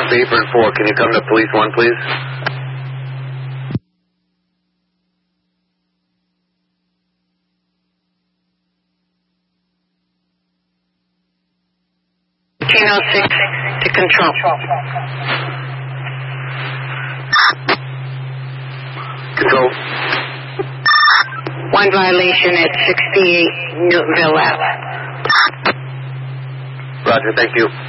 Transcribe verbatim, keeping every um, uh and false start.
Bayford four, can you come to police one, please? fifteen oh six to control. Control. One violation at sixty-eight Newtonville Ave. Roger, thank you.